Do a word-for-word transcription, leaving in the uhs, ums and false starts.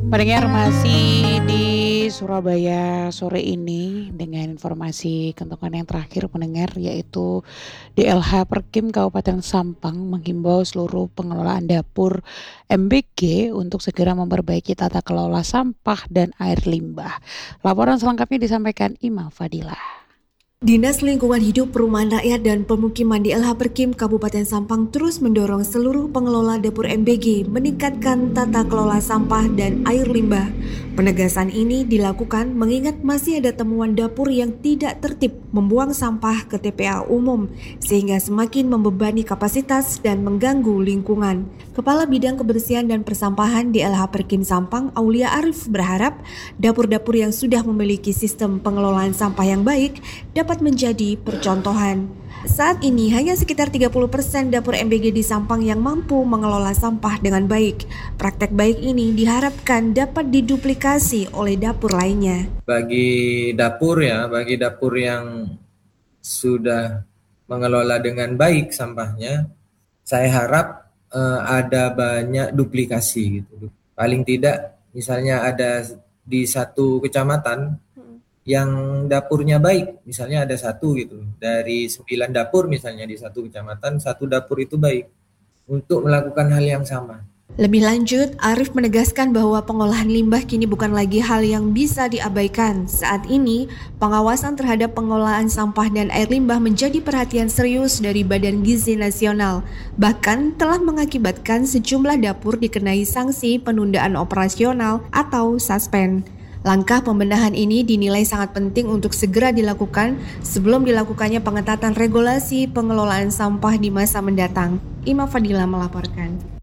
Pendengar masih di Surabaya sore ini dengan informasi kentongan yang terakhir pendengar yaitu D L H Perkim Kabupaten Sampang menghimbau seluruh pengelolaan dapur M B G untuk segera memperbaiki tata kelola sampah dan air limbah. Laporan selengkapnya disampaikan Ima Fadilah. Dinas Lingkungan Hidup Perumahan Rakyat dan Pemukiman D L H Perkim Kabupaten Sampang terus mendorong seluruh pengelola dapur M B G meningkatkan tata kelola sampah dan air limbah. Penegasan ini dilakukan mengingat masih ada temuan dapur yang tidak tertib membuang sampah ke T P A umum sehingga semakin membebani kapasitas dan mengganggu lingkungan. Kepala Bidang Kebersihan dan Persampahan D L H Perkim Sampang, Aulia Arif berharap dapur-dapur yang sudah memiliki sistem pengelolaan sampah yang baik dapat menjadi percontohan. Saat ini hanya sekitar tiga puluh persen dapur M B G di Sampang yang mampu mengelola sampah dengan baik. Praktek baik ini diharapkan dapat diduplikasi oleh dapur lainnya. Bagi dapur ya, bagi dapur yang sudah mengelola dengan baik sampahnya, saya harap eh, ada banyak duplikasi gitu. Paling tidak misalnya ada di satu kecamatan yang dapurnya baik, misalnya ada satu gitu, dari sembilan dapur misalnya di satu kecamatan, satu dapur itu baik untuk melakukan hal yang sama. Lebih lanjut, Arif menegaskan bahwa pengolahan limbah kini bukan lagi hal yang bisa diabaikan. Saat ini, pengawasan terhadap pengolahan sampah dan air limbah menjadi perhatian serius dari Badan Gizi Nasional. Bahkan telah mengakibatkan sejumlah dapur dikenai sanksi penundaan operasional atau suspend. Langkah pembenahan ini dinilai sangat penting untuk segera dilakukan sebelum dilakukannya pengetatan regulasi pengelolaan sampah di masa mendatang. Ima Fadilah melaporkan.